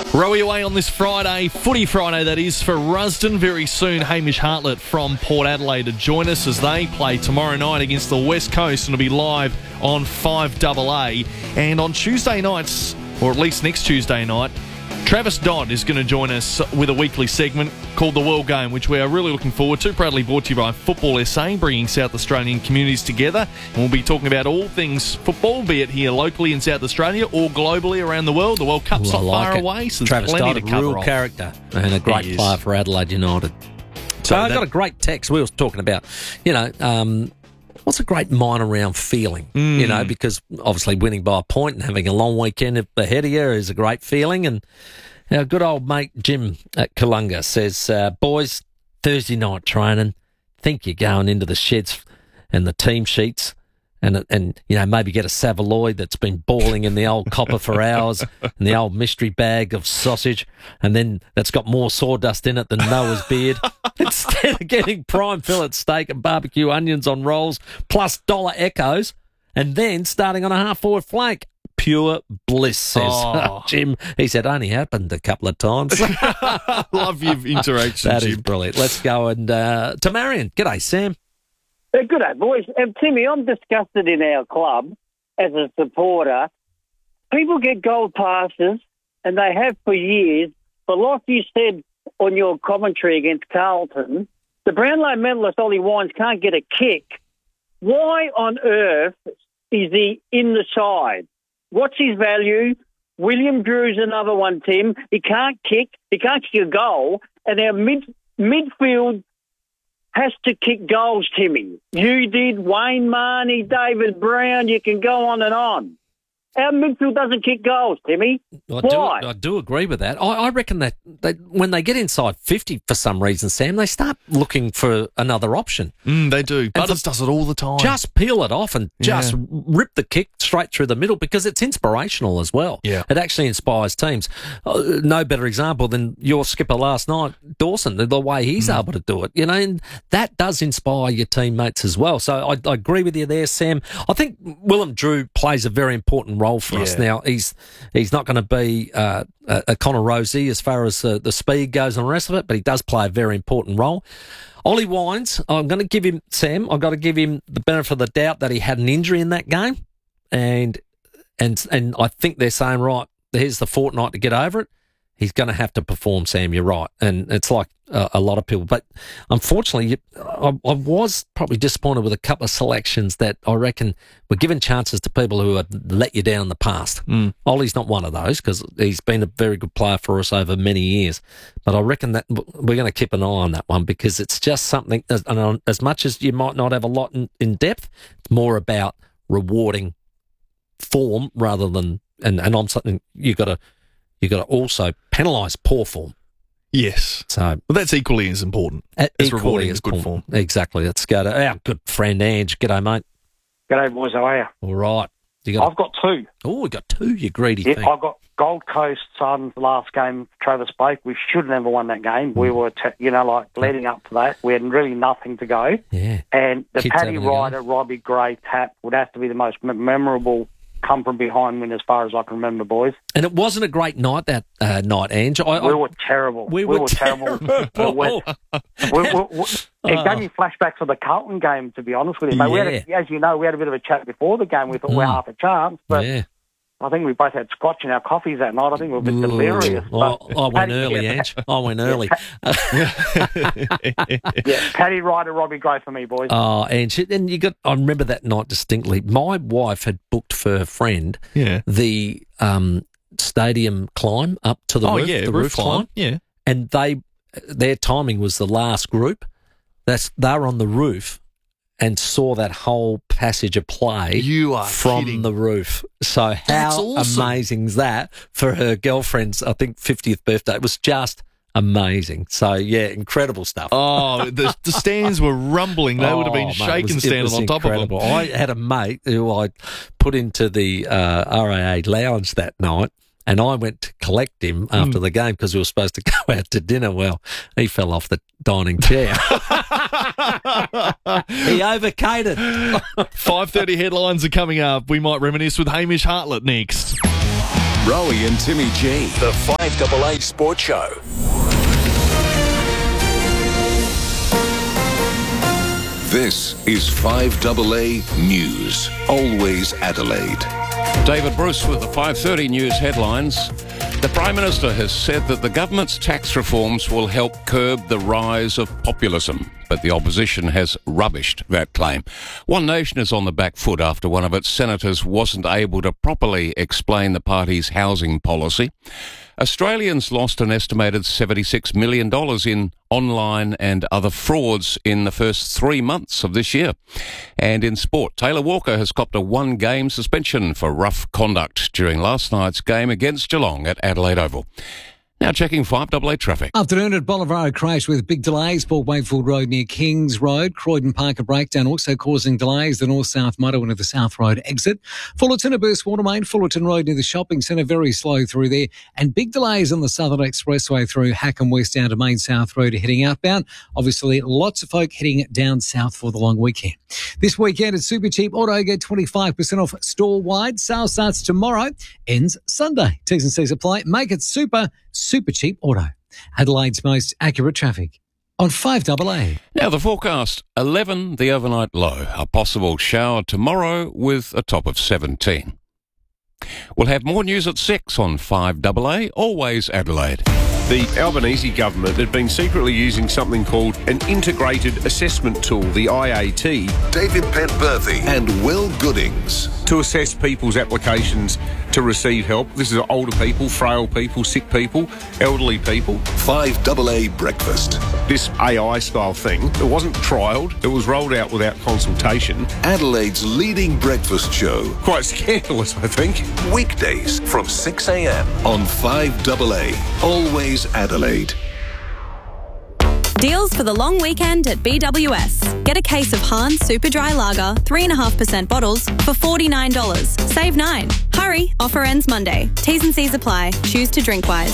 Rowie away on this Friday, Footy Friday that is, for Rusden. Very soon, Hamish Hartlett from Port Adelaide to join us as they play tomorrow night against the West Coast, and it'll be live on 5AA. And on Tuesday nights, or at least next Tuesday night, Travis Dodd is going to join us with a weekly segment called The World Game, which we are really looking forward to. Proudly brought to you by Football SA, bringing South Australian communities together. And we'll be talking about all things football, be it here locally in South Australia or globally around the world. The World Cup's not far away, so Travis there's plenty Dodd, to cover a real off. character and a great player for Adelaide United. So I got a great text. We were talking about, what's a great minor round feeling, because obviously winning by a point and having a long weekend ahead of you is a great feeling. And our good old mate Jim at Kalunga says, boys, Thursday night training, think you're going into the sheds and the team sheets and maybe get a Savaloy that's been boiling in the old copper for hours and the old mystery bag of sausage, and then that's got more sawdust in it than Noah's beard. Instead of getting prime fillet steak and barbecue onions on rolls, plus dollar echoes, and then starting on a half-forward flank. Pure bliss, says Jim. He said, only happened a couple of times. Love your interaction, That Jim. is brilliant. Let's go and to Marion. G'day, Sam. Good day, boys. Timmy, I'm disgusted in our club as a supporter. People get gold passes, and they have for years. But like you said on your commentary against Carlton, the Brownlow medalist Ollie Wines can't get a kick. Why on earth is he in the side? What's his value? William Drew's another one, Tim. He can't kick. He can't kick a goal. And our midfield has to kick goals, Timmy. You did, Wayne Marnie, David Brown, you can go on and on. Our midfield doesn't kick goals, Timmy. Why? I do agree with that. I reckon that when they get inside 50 for some reason, Sam, they start looking for another option. They do. Butters does it all the time. Just peel it off and just rip the kick straight through the middle because it's inspirational as well. Yeah. It actually inspires teams. No better example than your skipper last night, Dawson, the way he's able to do it. And that does inspire your teammates as well. So I agree with you there, Sam. I think Willem Drew plays a very important role for us. Now, he's not going to be a Connor Rosie as far as the speed goes and the rest of it, but he does play a very important role. Ollie Wines, I'm going to give him, Sam, I've got to give him the benefit of the doubt that he had an injury in that game, and I think they're saying, right, here's the fortnight to get over it. He's going to have to perform, Sam, you're right. And it's like a lot of people. But unfortunately, I was probably disappointed with a couple of selections that I reckon were given chances to people who had let you down in the past. Ollie's not one of those because he's been a very good player for us over many years. But I reckon that we're going to keep an eye on that one because it's just something, as much as you might not have a lot in depth, it's more about rewarding form rather than, and on something you've got to also penalise poor form. Yes. So that's equally as important as rewarding as good form. Exactly. Let's go to our good friend Ange. G'day, mate. G'day, boys. How are you? All right. I've got two. Oh, we got two, you greedy thing. I've got Gold Coast Suns last game, Travis Blake. We should have never won that game. We were, leading up to that. We had really nothing to go. Yeah. And the Kids Paddy having a go. Ryder, Robbie Gray tap would have to be the most memorable come from behind win as far as I can remember, boys. And it wasn't a great night that night, Ange. We were terrible. We were terrible. It gave me flashbacks of the Carlton game, to be honest with you. Mate. We had as you know, we had a bit of a chat before the game. We thought we had half a chance, but I think we both had scotch in our coffees that night. I think we were a bit delirious. I went early, Ange. I went early. Paddy Ryder, Robbie Gray for me, boys. Oh, Ange, and I remember that night distinctly. My wife had booked for her friend the stadium climb up to the roof, the roof climb. Yeah. And their timing was the last group. They were on the roof and saw that whole passage of play from the roof. So how amazing is that for her girlfriend's, I think, 50th birthday? It was just amazing. So, incredible stuff. Oh, the stands were rumbling. They would have been shaken standing on top of them. I had a mate who I put into the RAA lounge that night, and I went to collect him after the game because we were supposed to go out to dinner. Well, he fell off the dining chair. He overcated. 5:30 headlines are coming up. We might reminisce with Hamish Hartlett next. Rowie and Timmy G. The 5AA Sports Show. This is 5AA News. Always Adelaide. David Bruce with the 5:30 News headlines. The Prime Minister has said that the government's tax reforms will help curb the rise of populism, but the opposition has rubbished that claim. One Nation is on the back foot after one of its senators wasn't able to properly explain the party's housing policy. Australians lost an estimated $76 million in online and other frauds in the first 3 months of this year. And in sport, Taylor Walker has copped a 1-game suspension for rough conduct during last night's game against Geelong at Adelaide Oval. Now checking 5AA traffic. Afternoon at Bolivar crash with big delays. Port Wakefield Road near Kings Road. Croydon Park a breakdown also causing delays. The north-south motorway of the South Road exit. Fullerton a burst water main. Fullerton Road near the shopping centre. Very slow through there. And big delays on the Southern Expressway through Hackham West down to Main South Road heading outbound. Obviously lots of folk heading down south for the long weekend. This weekend at Super Cheap Auto, get 25% off store-wide. Sale starts tomorrow. Ends Sunday. T's and C's apply. Make it super cheap auto. Adelaide's most accurate traffic on 5AA. Now the forecast, 11 the overnight low. A possible shower tomorrow with a top of 17. We'll have more news at 6 on 5AA, always Adelaide. The Albanese government had been secretly using something called an Integrated Assessment Tool, the IAT, David Penberthy and Will Goodings. to assess people's applications to receive help. This is older people, frail people, sick people, elderly people. 5AA Breakfast. This AI-style thing, it wasn't trialled, it was rolled out without consultation. Adelaide's leading breakfast show. Quite scandalous, I think. Weekdays from 6 a.m. on 5AA. Always Adelaide. Deals for the long weekend at BWS. Get a case of Hahn Super Dry Lager, 3.5% bottles for $49. Save $9. Hurry, offer ends Monday. T's and C's apply. Choose to drink wise.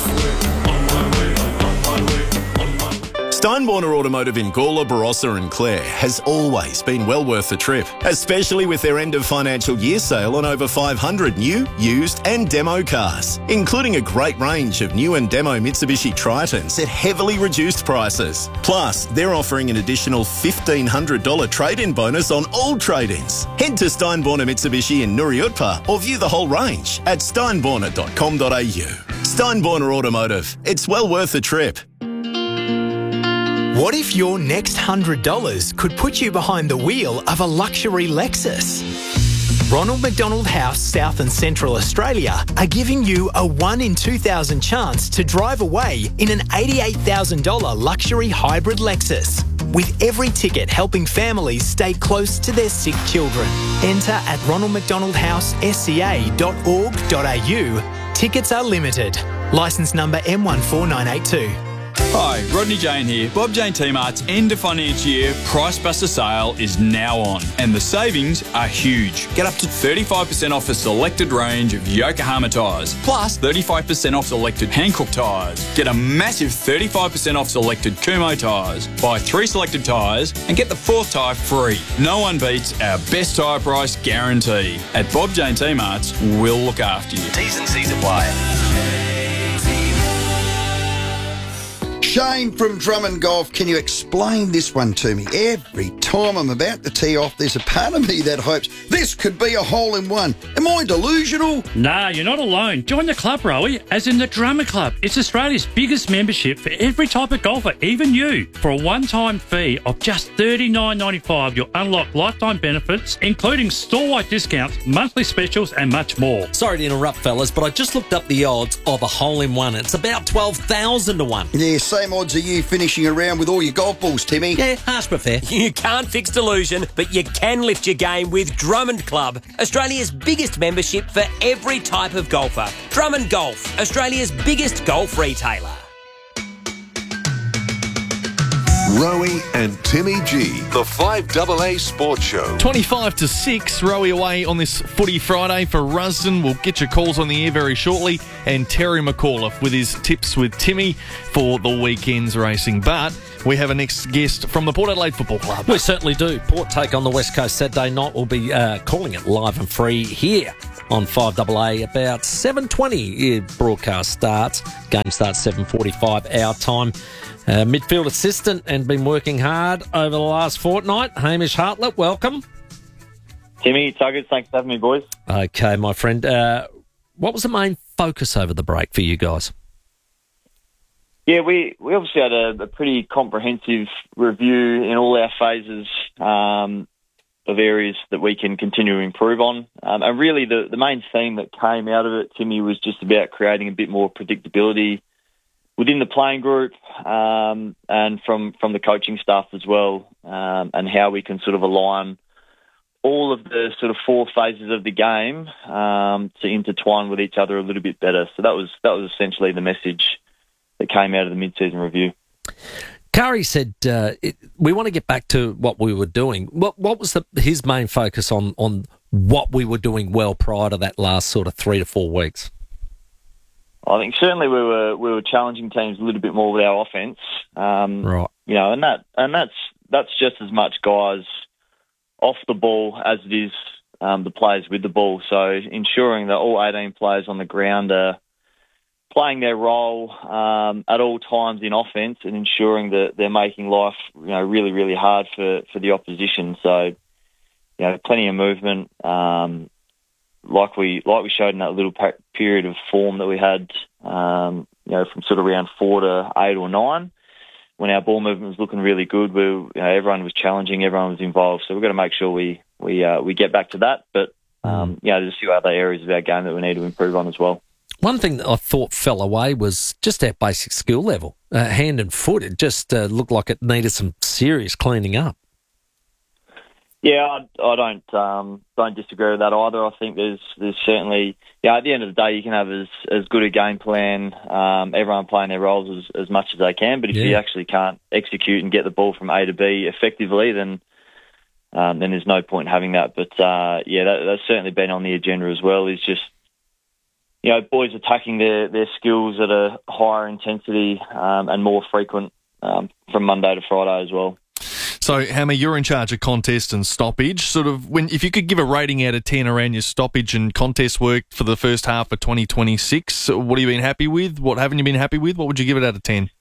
Steinborner Automotive in Gawler, Barossa and Clare has always been well worth the trip, especially with their end of financial year sale on over 500 new, used and demo cars, including a great range of new and demo Mitsubishi Tritons at heavily reduced prices. Plus, they're offering an additional $1,500 trade-in bonus on all trade-ins. Head to Steinborner Mitsubishi in Nuriutpa or view the whole range at steinborner.com.au. Steinborner Automotive, it's well worth the trip. What if your next $100 could put you behind the wheel of a luxury Lexus? Ronald McDonald House, South and Central Australia are giving you a 1 in 2,000 chance to drive away in an $88,000 luxury hybrid Lexus. With every ticket helping families stay close to their sick children. Enter at ronaldmcdonaldhouse.ca.org.au. Tickets are limited. Licence number M14982. Hi, Rodney Jane here. Bob Jane T-Mart's end of financial year Price Buster sale is now on, and the savings are huge. Get up to 35% off a selected range of Yokohama tyres, plus 35% off selected Hankook tyres. Get a massive 35% off selected Kumho tyres. Buy 3 selected tyres and get the 4th tyre free. No one beats our best tyre price guarantee. At Bob Jane T-Mart's, we'll look after you. T's and C's apply. Shane from Drummond Golf, can you explain this one to me? Every time I'm about to tee off, there's a part of me that hopes this could be a hole-in-one. Am I delusional? Nah, you're not alone. Join the club, Rowie, as in the Drummond Club. It's Australia's biggest membership for every type of golfer, even you. For a one-time fee of just $39.95, you'll unlock lifetime benefits, including store-wide discounts, monthly specials and much more. Sorry to interrupt, fellas, but I just looked up the odds of a hole-in-one. It's about 12,000 to 1. Yeah, same odds are you finishing around with all your golf balls, Timmy. Yeah, harsh but fair. You can't fix delusion, but you can lift your game with Drummond Club, Australia's biggest membership for every type of golfer. Drummond Golf, Australia's biggest golf retailer. Rowie and Timmy G, the 5AA Sports Show. 25 to 6, Rowie away on this Footy Friday for Rusden. We'll get your calls on the air very shortly. And Terry McAuliffe with his tips with Timmy for the weekend's racing. But we have a next guest from the Port Adelaide Football Club. We certainly do. Port take on the West Coast Saturday night. We'll be calling it live and free here on 5AA. About 7:20 broadcast starts. Game starts 7:45 our time. Midfield assistant and been working hard over the last fortnight. Hamish Hartlett, welcome. Timmy, Tuggers, thanks for having me, boys. Okay, my friend. What was the main focus over the break for you guys? Yeah, we obviously had a pretty comprehensive review in all our phases of areas that we can continue to improve on. And really the main theme that came out of it, Timmy, was just about creating a bit more predictability within the playing group and from the coaching staff as well, and how we can sort of align all of the sort of four phases of the game to intertwine with each other a little bit better. So that was essentially the message that came out of the mid-season review. Curry said, we want to get back to what we were doing. What was his main focus on what we were doing well prior to that last sort of 3 to 4 weeks? I think certainly we were challenging teams a little bit more with our offence. Right. You know, and that's just as much guys off the ball as it is the players with the ball. So ensuring that all 18 players on the ground are playing their role at all times in offence and ensuring that they're making life, you know, really, really hard for the opposition. So, you know, plenty of movement, like we showed in that little period of form that we had, you know, from sort of round 4 to 8 or 9, when our ball movement was looking really good. Everyone was challenging, everyone was involved. So we've got to make sure we get back to that. But you know, there's a few other areas of our game that we need to improve on as well. One thing that I thought fell away was just our basic skill level. Hand and foot, it just looked like it needed some serious cleaning up. Yeah, I don't disagree with that either. I think there's certainly, yeah, at the end of the day, you can have as good a game plan, everyone playing their roles as much as they can, but if you actually can't execute and get the ball from A to B effectively, then there's no point in having that. But that's certainly been on the agenda as well, is just, you know, boys attacking their skills at a higher intensity and more frequent from Monday to Friday as well. So, Hammer, you're in charge of contest and stoppage. Sort of, if you could give a rating out of 10 around your stoppage and contest work for the first half of 2026, what have you been happy with? What haven't you been happy with? What would you give it out of 10?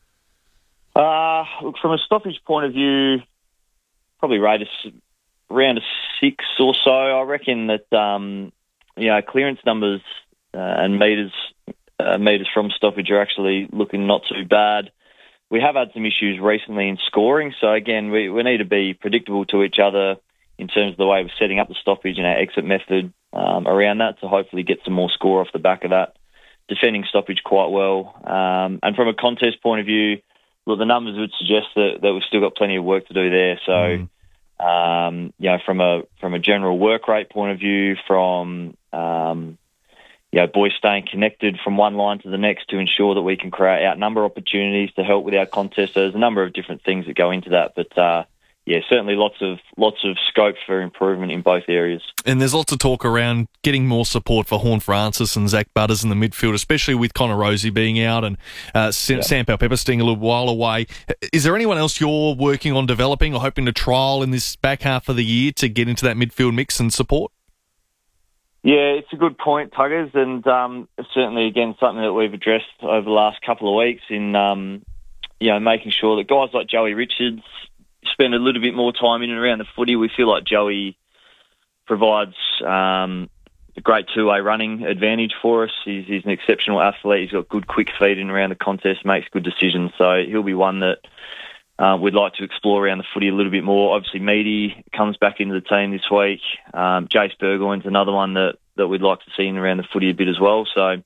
Look, from a stoppage point of view, probably rate us around a 6 or so. I reckon that you know, clearance numbers and meters from stoppage are actually looking not too bad. We have had some issues recently in scoring, so again, we need to be predictable to each other in terms of the way we're setting up the stoppage and our exit method around that to hopefully get some more score off the back of that. Defending stoppage quite well. And from a contest point of view, look, the numbers would suggest that we've still got plenty of work to do there. So, you know, from a general work rate point of view, from you know, boys staying connected from one line to the next to ensure that we can create outnumber opportunities to help with our contest. So there's a number of different things that go into that, but yeah, certainly lots of scope for improvement in both areas. And there's lots of talk around getting more support for Horn Francis and Zach Butters in the midfield, especially with Connor Rosie being out and Sam Powell-Pepper staying a little while away. Is there anyone else you're working on developing or hoping to trial in this back half of the year to get into that midfield mix and support? Yeah, it's a good point, Tuggers, and certainly, again, something that we've addressed over the last couple of weeks in, you know, making sure that guys like Joey Richards spend a little bit more time in and around the footy. We feel like Joey provides a great two-way running advantage for us. He's an exceptional athlete. He's got good quick feet in and around the contest, makes good decisions, so he'll be one that we'd like to explore around the footy a little bit more. Obviously, Meaty comes back into the team this week. Jace Burgoyne's another one that we'd like to see in around the footy a bit as well. So,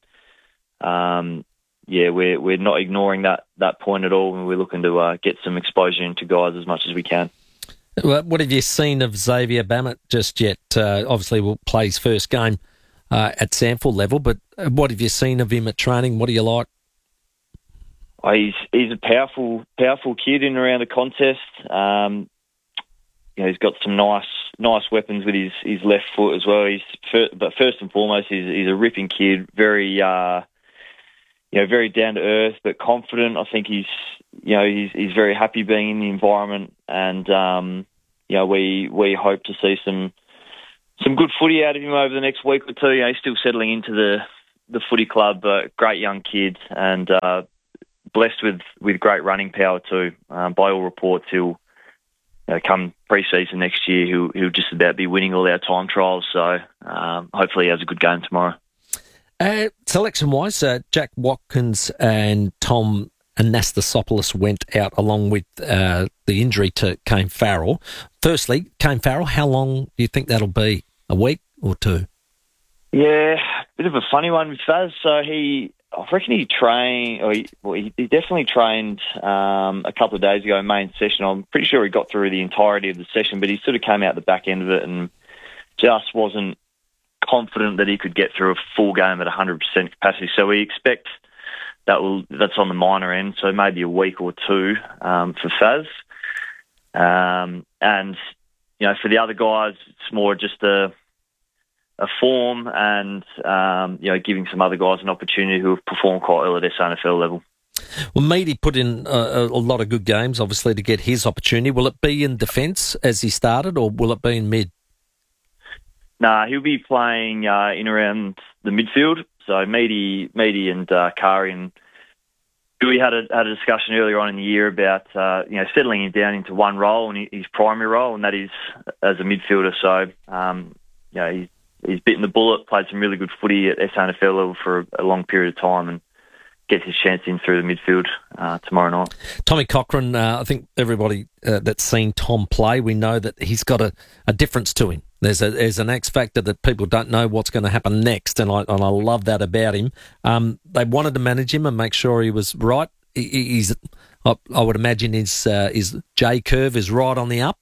yeah, we're not ignoring that point at all, and we're looking to get some exposure into guys as much as we can. What have you seen of Xavier Bammett just yet? Obviously, we'll play his first game at SANFL level, but what have you seen of him at training? What do you like? Oh, he's a powerful kid in and around the contest. You know, he's got some nice weapons with his left foot as well. But first and foremost, he's a ripping kid. Very very down to earth, but confident. I think he's very happy being in the environment, and you know, we hope to see some some good footy out of him over the next week or two. He's still settling into the footy club, but great young kid and blessed with great running power too. By all reports, he'll come pre-season next year, he'll just about be winning all our time trials. So hopefully he has a good game tomorrow. Selection-wise, Jack Watkins and Tom Anastasopoulos went out along with the injury to Kane Farrell. Firstly, Kane Farrell, how long do you think that'll be? A week or two? Yeah, bit of a funny one with Faz. So I reckon he trained, or he definitely trained a couple of days ago, main session. I'm pretty sure he got through the entirety of the session, but he sort of came out the back end of it and just wasn't confident that he could get through a full game at 100% capacity. So we expect that's on the minor end, so maybe a week or two for Faz. And, for the other guys, it's more just a form and, giving some other guys an opportunity who have performed quite well at SANFL level. Well, Meady put in a lot of good games, obviously, to get his opportunity. Will it be in defence as he started, or will it be in mid? Nah, he'll be playing in around the midfield. So Meady and Kari and we had a discussion earlier on in the year about settling him down into one role and his primary role, and that is as a midfielder. So he's bitten the bullet, played some really good footy at SANFL level for a long period of time, and gets his chance in through the midfield tomorrow night. Tommy Cochrane, I think everybody that's seen Tom play, we know that he's got a difference to him. There's an X factor that people don't know what's going to happen next, and I love that about him. They wanted to manage him and make sure he was right. I would imagine his J curve is right on the up.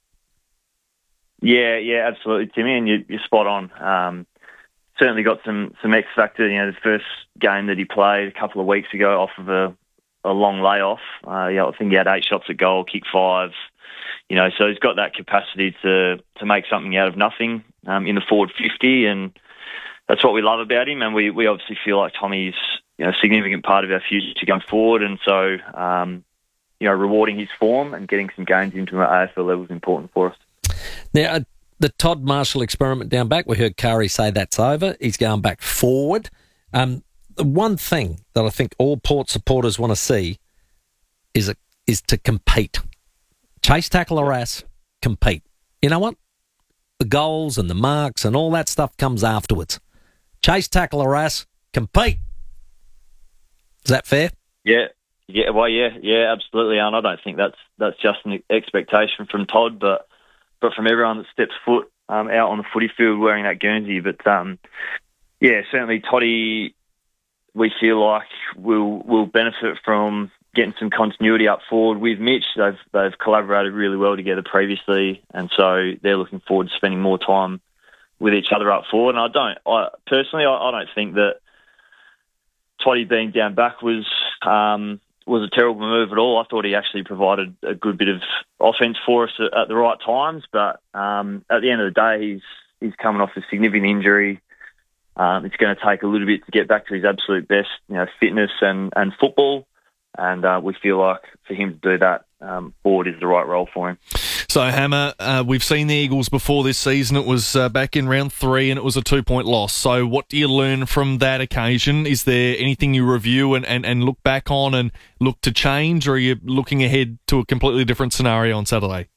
Yeah, absolutely, Timmy, and you're spot on. Certainly got some X factor. The first game that he played a couple of weeks ago off of a long layoff. I think he had 8 shots at goal, kicked 5. So he's got that capacity to make something out of nothing in the forward 50, and that's what we love about him. And we obviously feel like Tommy's a significant part of our future going forward, and so rewarding his form and getting some gains into the AFL level is important for us. Now, the Todd Marshall experiment down back, we heard Kari say that's over. He's going back forward. The one thing that I think all Port supporters want to see is to compete. Chase, tackle, harass, compete. You know what? The goals and the marks and all that stuff comes afterwards. Chase, tackle, harass, compete. Is that fair? Yeah, absolutely. And I don't think that's just an expectation from Todd, but from everyone that steps foot out on the footy field wearing that Guernsey. But certainly Toddy, we feel like will benefit from getting some continuity up forward with Mitch. They've collaborated really well together previously, and so they're looking forward to spending more time with each other up forward. And I personally don't think that Toddy being down back was a terrible move at all. I thought he actually provided a good bit of offence for us at the right times, but at the end of the day, he's coming off a significant injury. It's going to take a little bit to get back to his absolute best, fitness and football. And we feel like for him to do that, forward is the right role for him. So, Hammer, we've seen the Eagles before this season. It was back in round 3 and it was a 2-point loss. So what do you learn from that occasion? Is there anything you review and look back on and look to change, or are you looking ahead to a completely different scenario on Saturday?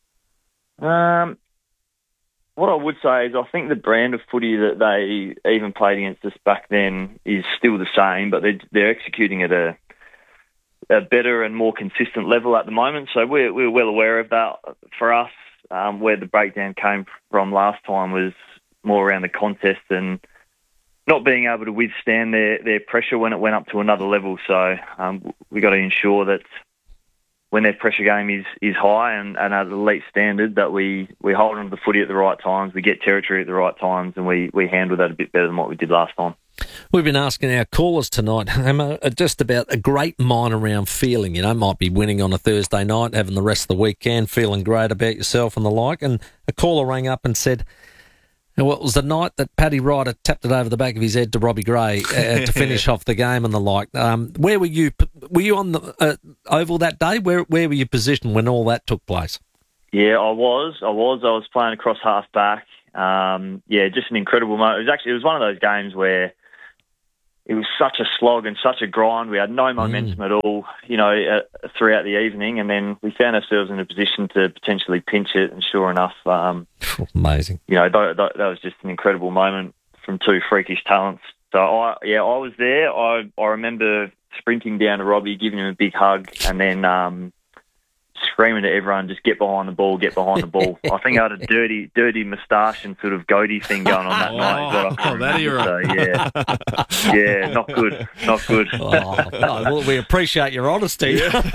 What I would say is I think the brand of footy that they even played against us back then is still the same, but they're executing at a better and more consistent level at the moment. So we're well aware of that. For us, where the breakdown came from last time was more around the contest and not being able to withstand their pressure when it went up to another level. So we got to ensure that when their pressure game is high and at an elite standard, that we hold on to the footy at the right times, we get territory at the right times, and we handle that a bit better than what we did last time. We've been asking our callers tonight, just about a great minor round feeling. Might be winning on a Thursday night, having the rest of the weekend, feeling great about yourself and the like. And a caller rang up and said, well, it was the night that Paddy Ryder tapped it over the back of his head to Robbie Gray to finish off the game and the like. Where were you? Were you on the oval that day? Where were you positioned when all that took place? Yeah, I was. I was playing across half back. Just an incredible moment. It was one of those games where it was such a slog and such a grind. We had no momentum at all, throughout the evening, and then we found ourselves in a position to potentially pinch it, and sure enough, amazing. That was just an incredible moment from two freakish talents. So I was there. I remember sprinting down to Robbie, giving him a big hug, and then screaming to everyone, just get behind the ball, get behind the ball. I think I had a dirty moustache and sort of goatee thing going on that night. That era. So, not good. Well, we appreciate your honesty.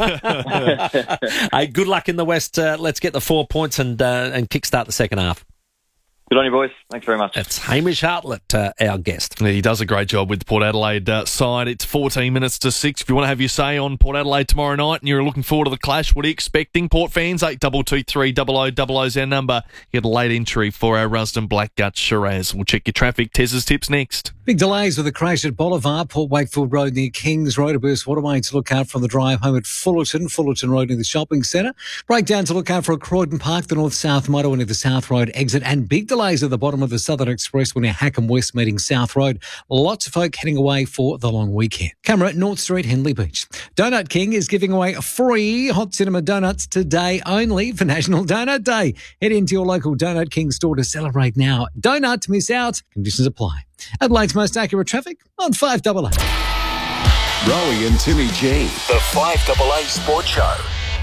Hey, good luck in the West. Let's get the 4 points and kickstart the second half. Good on you, boys. Thanks very much. It's Hamish Hartlett, our guest. He does a great job with the Port Adelaide side. It's 14 minutes to 6. If you want to have your say on Port Adelaide tomorrow night and you're looking forward to the clash, what are you expecting? Port fans, 8223 0000 is our number. Get a late entry for our Rusden Blackgut Shiraz. We'll check your traffic. Tez's tips next. Big delays with a crash at Boulevard, Port Wakefield Road near Kings Road. A burst waterway to look out from the drive home at Fullerton Road near the shopping centre. Breakdown to look out for at Croydon Park, the north-south motorway near the South Road exit. And big delays at the bottom of the Southern Expressway near Hackham West meeting South Road. Lots of folk heading away for the long weekend. Camera at North Street, Henley Beach. Donut King is giving away free hot cinema donuts today only for National Donut Day. Head into your local Donut King store to celebrate now. Don't miss out. Conditions apply. Adelaide's most accurate traffic on 5AA. Rowie and Timmy G. The 5AA Sports Show.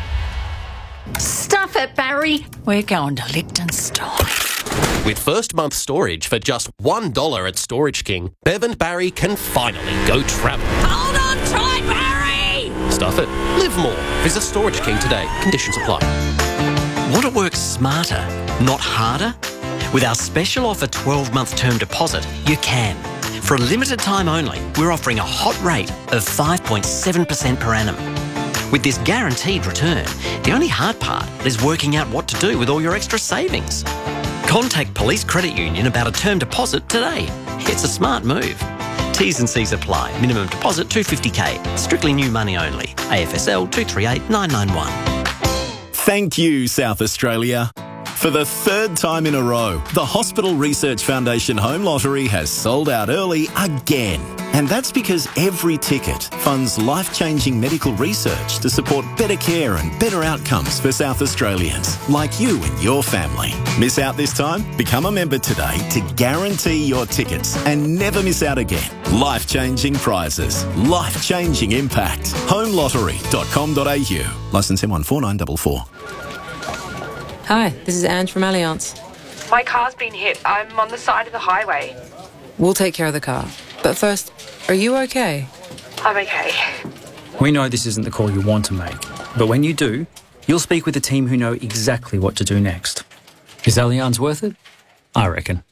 Stuff it, Barry. We're going to Liechtenstein. With first month storage for just $1 at Storage King, Bev and Barry can finally go travel. Hold on tight, Barry! Stuff it. Live more. Visit Storage King today. Conditions apply. Want to work smarter, not harder? With our special offer 12-month term deposit, you can. For a limited time only, we're offering a hot rate of 5.7% per annum. With this guaranteed return, the only hard part is working out what to do with all your extra savings. Contact Police Credit Union about a term deposit today. It's a smart move. T's and C's apply. Minimum deposit $250K. Strictly new money only. AFSL 238991. Thank you, South Australia. For the third time in a row, the Hospital Research Foundation Home Lottery has sold out early again. And that's because every ticket funds life-changing medical research to support better care and better outcomes for South Australians, like you and your family. Miss out this time? Become a member today to guarantee your tickets and never miss out again. Life-changing prizes, life-changing impact. Homelottery.com.au. Licence M14944. Hi, this is Ange from Allianz. My car's been hit. I'm on the side of the highway. We'll take care of the car. But first, are you okay? I'm okay. We know this isn't the call you want to make, but when you do, you'll speak with a team who know exactly what to do next. Is Allianz worth it? I reckon.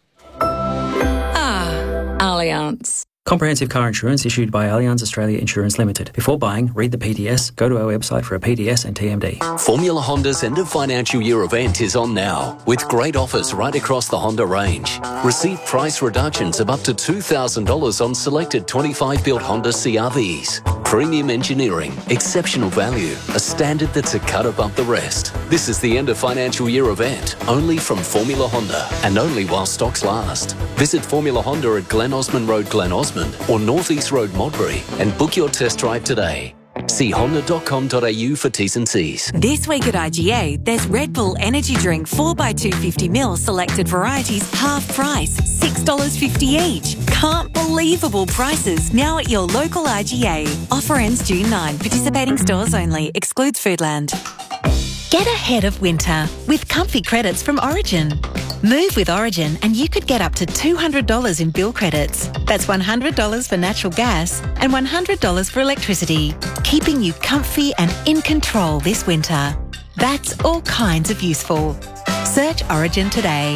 Allianz. Comprehensive car insurance issued by Allianz Australia Insurance Limited. Before buying, read the PDS, go to our website for a PDS and TMD. Formula Honda's end of financial year event is on now, with great offers right across the Honda range. Receive price reductions of up to $2,000 on selected 25-built Honda CR-Vs. Premium engineering, exceptional value, a standard that's a cut above the rest. This is the end of financial year event, only from Formula Honda, and only while stocks last. Visit Formula Honda at Glen Osmond Road, Glen Osmond, or North East Road, Modbury, and book your test drive today. See honda.com.au for T's and C's. This week at IGA, there's Red Bull Energy Drink 4x250ml selected varieties, half price, $6.50 each. Can't believable prices now at your local IGA. Offer ends June 9. Participating stores only. Excludes Foodland. Get ahead of winter with comfy credits from Origin. Move with Origin and you could get up to $200 in bill credits. That's $100 for natural gas and $100 for electricity, keeping you comfy and in control this winter. That's all kinds of useful. Search Origin today.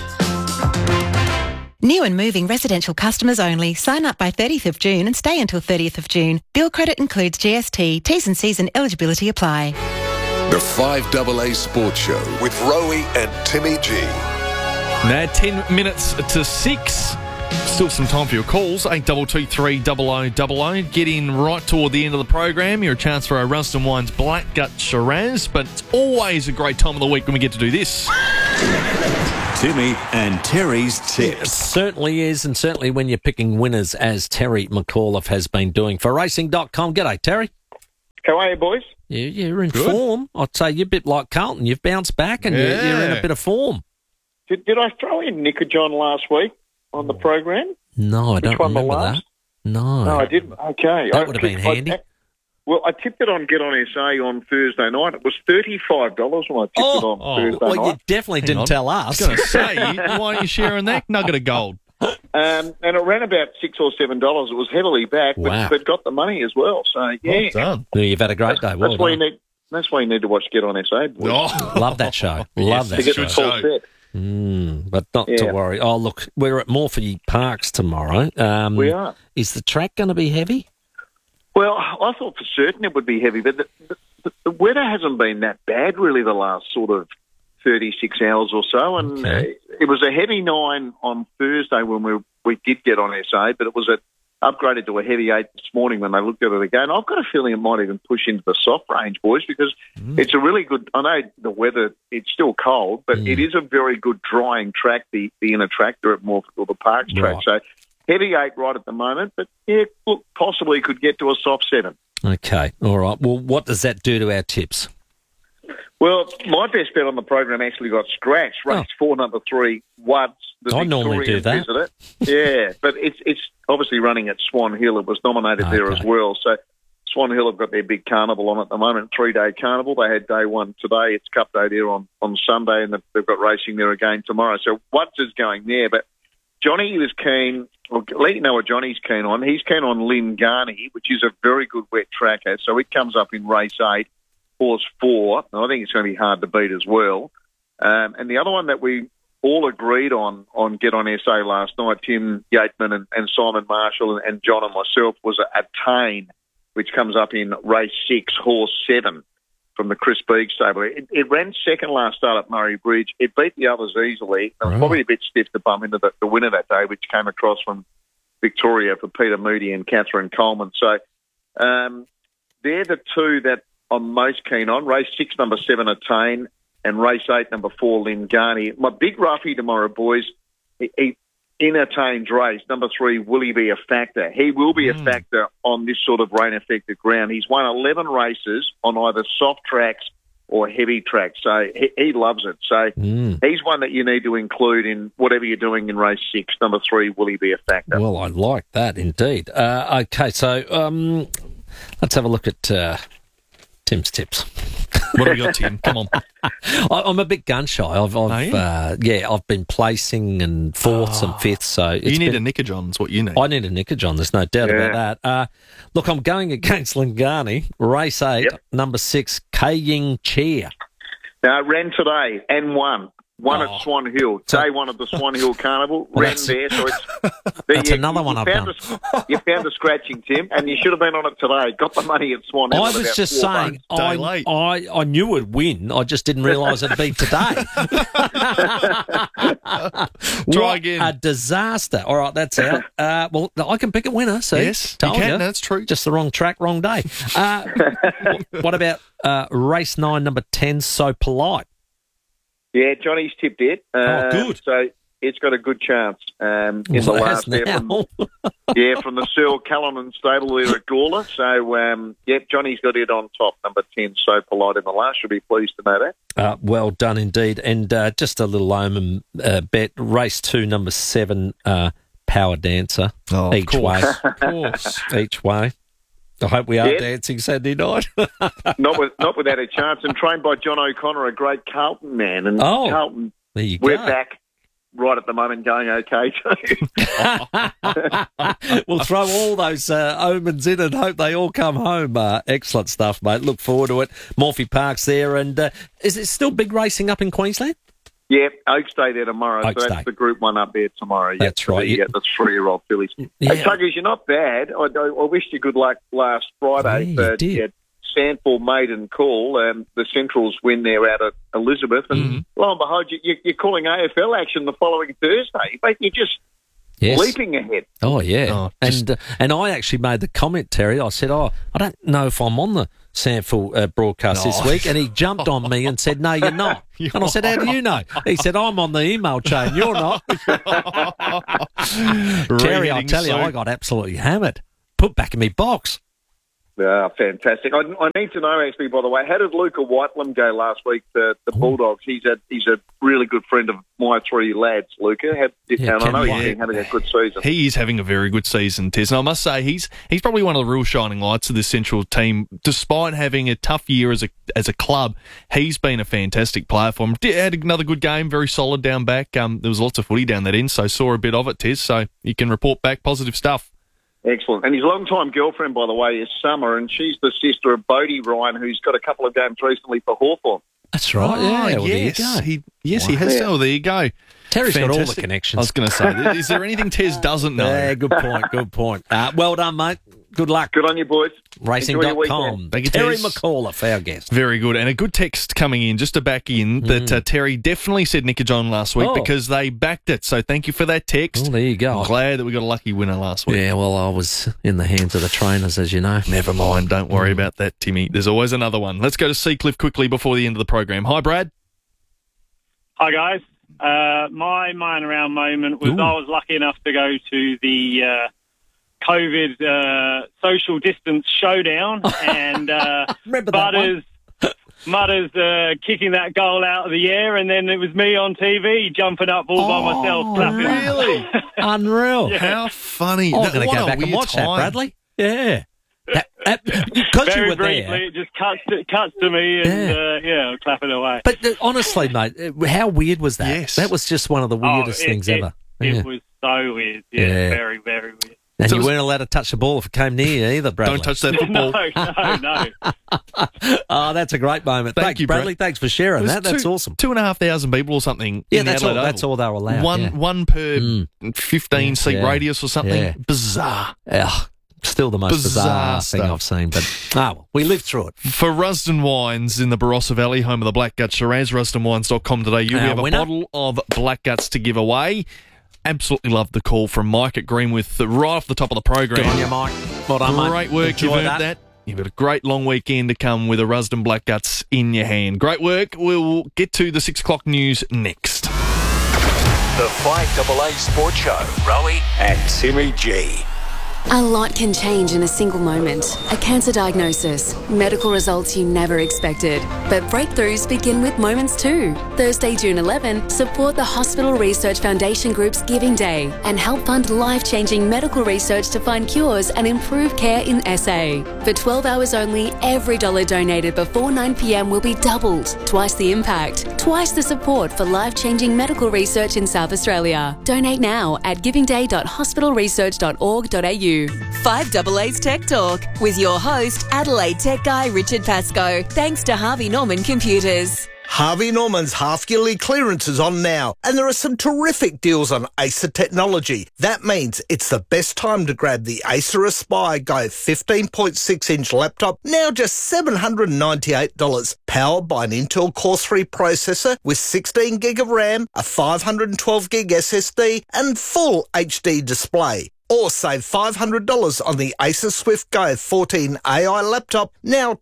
New and moving residential customers only. Sign up by 30th of June and stay until 30th of June. Bill credit includes GST. T's and C's and eligibility apply. The 5AA Sports Show with Rowie and Timmy G. Now 10 minutes to 6. Still some time for your calls. 8223 0000. Get in right toward the end of the program. You're a chance for our Rusden Wines Blackgut Shiraz. But it's always a great time of the week when we get to do this. Timmy and Terry's It tips. certainly is, and certainly when you're picking winners, as Terry McAuliffe has been doing for Racing.com. G'day, Terry. How are you, boys? You're in form. I'd say you're a bit like Carlton. You've bounced back and you're in a bit of form. Did I throw in Nick or John last week on the program? No, I don't one, the remember last? that. No. No, I didn't. Okay. That would have been handy. I tipped it on Get On SA on Thursday night. It was $35 when I tipped it on Thursday well, night. you definitely didn't tell us. I was going to say, why are you sharing that nugget of gold? And it ran about $6 or $7. It was heavily back, Wow. but got the money as well. So, yeah. Done. Yeah, you've had a great day. Well That's why you done. need. That's why you need to watch Get On SA, boys. Love that show. Love To that get show. the full set. But not to Yeah. worry. Oh, look, we're at Morphy Parks tomorrow. We are. Is the track going to be heavy? Well, I thought for certain it would be heavy, but the weather hasn't been that bad really the last sort of 36 hours or so. And it was a heavy 9 on Thursday when we did Get On SA, but it was upgraded to a heavy 8 this morning when they looked at it again. I've got a feeling it might even push into the soft range, boys, because it's a really good... I know the weather, it's still cold, but it is a very good drying track, the inner tractor at Morphy, or the Parks track. So heavy 8 right at the moment, but yeah, look, possibly could get to a soft 7. Okay, all right. Well, what does that do to our tips? Well, my best bet on the program actually got scratched. Race 4, number 3, Wuds. The I normally do Victorian that. Visitor. Yeah, but it's obviously running at Swan Hill. It was nominated there as well. So Swan Hill have got their big carnival on at the moment, 3-day carnival. They had day 1 today. It's Cup Day there on Sunday, and they've got racing there again tomorrow. So Wuds is going there, but Johnny was keen. I'll let you know what Johnny's keen on. He's keen on Lingarni, which is a very good wet tracker. So it comes up in race 8. Horse 4, and I think it's going to be hard to beat as well. And the other one that we all agreed on Get On SA last night, Tim Yateman and Simon Marshall and John and myself, was Attain, which comes up in race 6, horse 7 from the Chris Beeg stable. It ran second last start at Murray Bridge. It beat the others easily. It was probably a bit stiff to bump into the winner that day, which came across from Victoria for Peter Moody and Catherine Coleman. So they're the two that I'm most keen on. Race 6, number 7, Attain, and race 8, number 4, Lingarni. My big roughie tomorrow, boys, in Attain's race, number 3, will he be a factor? He will be a factor on this sort of rain-affected ground. He's won 11 races on either soft tracks or heavy tracks, so he loves it. So he's one that you need to include in whatever you're doing in race 6, number 3, will he be a factor? Well, I like that indeed. Okay, so let's have a look at Tim's tips. What have you got, Tim? Come on. I'm a bit gun shy. I've been placing and fourths and fifths. So You need a Nickerjohn's what you need. I need a Nickerjohn. There's no doubt about that. Look, I'm going against Lingarni. Race 8, number 6, Kaying Cheer. Now, ran today and won. One at Swan Hill. Day 1 of the Swan Hill Carnival. Ran there. So it's that's another one I've done. You found the scratching, Tim, and you should have been on it today. Got the money at Swan Hill. I was just saying, I knew it'd win. I just didn't realise it'd be today. Try again. A disaster. All right, that's out. Well, I can pick a winner. See? Yes, Told you can. That's true. Just the wrong track, wrong day. What about race 9, number 10, So Polite? Yeah, Johnny's tipped it. Good. So it's got a good chance in the last there from the Searle Callanan stable there at Gawler. So, Johnny's got it on top, number 10, So Polite in the last. You'll be pleased to know that. Well done indeed. And just a little omen bet, race 2, number 7, Power Dancer. Each way. Of course. Each way. I hope we are dancing Saturday night. not without a chance. And trained by John O'Connor, a great Carlton man. And Carlton, there you we're go. back right at the moment going okay too. We'll throw all those omens in and hope they all come home. Excellent stuff, mate. Look forward to it. Morphy Park's there. And is it still big racing up in Queensland? Yeah, Oaks Day there tomorrow. Oaks so that's Day. the Group 1 up there tomorrow. That's right. Yeah, the 3-year-old fillies. Yeah. Hey, Tuggers, you're not bad. I wish you good luck last Friday. But Sandford Maiden Call, the Centrals win there out at Elizabeth. And lo and behold, you're calling AFL action the following Thursday. But Yes. leaping ahead. Oh, yeah. And I actually made the comment, Terry. I said, I don't know if I'm on the Sandford broadcast this week. And he jumped on me and said, no, you're not. And I said, how do you know? He said, I'm on the email chain. You're not. Terry, I tell you, I got absolutely hammered. Put back in my box. Fantastic. I need to know, actually, by the way, how did Luca Whitelam go last week, the Bulldogs? He's a really good friend of my three lads, Luca. And I know he's been having a good season. He is having a very good season, Tez. And I must say, he's probably one of the real shining lights of this Central team. Despite having a tough year as a club, he's been a fantastic player for him. Had another good game, very solid down back. There was lots of footy down that end, so saw a bit of it, Tez. So you can report back positive stuff. Excellent. And his long-time girlfriend, by the way, is Summer, and she's the sister of Bodie Ryan, who's got a couple of games recently for Hawthorn. That's right. Well, yes. there you go. He has. Oh, there you go. Terry's got all the connections. I was going to say, is there anything Tez doesn't know? Yeah, good point. Well done, mate. Good luck. Good on you, boys. Racing.com. Terry McAuliffe, our guest. Very good. And a good text coming in, just to back in, that Terry definitely said Nick and John last week because they backed it. So thank you for that text. Oh, there you go. I'm glad that we got a lucky winner last week. Yeah, well, I was in the hands of the trainers, as you know. Never mind. Don't worry about that, Timmy. There's always another one. Let's go to Seacliff quickly before the end of the program. Hi, Brad. Hi, guys. My mine around moment was I was lucky enough to go to the COVID social distance showdown, and Mutters kicking that goal out of the air, and then it was me on TV jumping up all by myself, clapping. Really? Unreal. Yeah. How funny. I'm going to go back and watch that, Bradley. Yeah. Because you were briefly, there. it just cuts to me, and clapping away. But honestly, mate, how weird was that? Yes. That was just one of the weirdest things ever. It was so weird. Yeah, very, very weird. And you weren't allowed to touch the ball if it came near you either, Bradley. Don't touch that football. No. Oh, that's a great moment. Thank you, Bradley. Thanks for sharing that. That's awesome. 2,500 people or something. Yeah, in that's Adelaide all. That's all they were allowed. One per 15-seat radius or something. Yeah. Bizarre. Still the most bizarre thing I've seen, but we lived through it. For Rusden Wines in the Barossa Valley, home of the Black Gut Shiraz, rusdenwines.com.au. We have a bottle of Black Guts to give away. Absolutely loved the call from Mike at Greenwith right off the top of the program. Good on you, Mike. Well done, mate. Great work. You've earned that. You've got a great long weekend to come with a Rusden Black Guts in your hand. Great work. We'll get to the 6 o'clock news next. The 5AA Sports Show. Rowie and Timmy G. A lot can change in a single moment. A cancer diagnosis, medical results you never expected. But breakthroughs begin with moments too. Thursday, June 11, support the Hospital Research Foundation Group's Giving Day and help fund life-changing medical research to find cures and improve care in SA. For 12 hours only, every dollar donated before 9 p.m. will be doubled. Twice the impact, twice the support for life-changing medical research in South Australia. Donate now at givingday.hospitalresearch.org.au. 5AA's Tech Talk with your host, Adelaide Tech Guy Richard Pascoe. Thanks to Harvey Norman Computers. Harvey Norman's half-yearly clearance is on now, and there are some terrific deals on Acer technology. That means it's the best time to grab the Acer Aspire Go 15.6-inch laptop, now just $798. Powered by an Intel Core 3 processor with 16 gig of RAM, a 512 gig SSD, and full HD display. Or save $500 on the Acer Swift Go 14 AI laptop, now